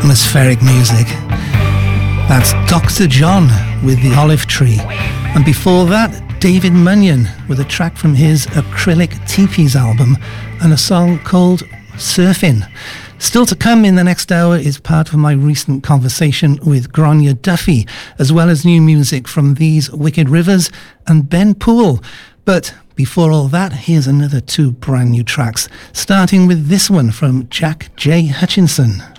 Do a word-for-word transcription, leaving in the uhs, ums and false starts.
atmospheric music. That's Doctor John with The Olive Tree. And before that, David Munyon with a track from his Acrylic Teepees album and a song called Surfin'. Still to come in the next hour is part of my recent conversation with Gráinne Duffy, as well as new music from These Wicked Rivers and Ben Poole. But before all that, here's another two brand new tracks, starting with this one from Jack J. Hutchinson.